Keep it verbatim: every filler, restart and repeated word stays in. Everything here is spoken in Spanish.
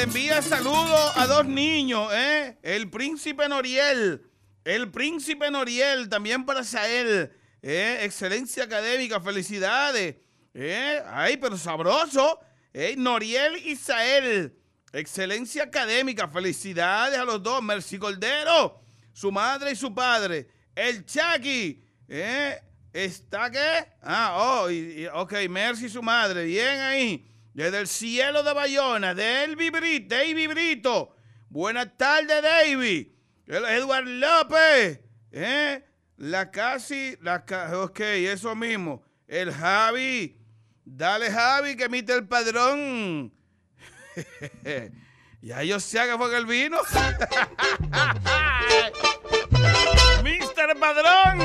envía saludos a dos niños, ¿eh? El príncipe Noriel, el príncipe Noriel, también para Sael, ¿eh? Excelencia académica, felicidades, ¿eh? Ay, pero sabroso, ¿eh? Noriel y Sael, excelencia académica, felicidades a los dos. Mercy Cordero, su madre y su padre. El Chucky, ¿eh? ¿Está qué? Ah, oh, y, y, ok, Mercy y su madre, bien ahí. Desde el cielo de Bayona, David Brito, David Brito. Buenas tardes, David. El Edward López, ¿eh? La casi, la ok, eso mismo. El Javi, dale Javi que emite el padrón. Ya yo sé que fue que él vino. mister Padrón.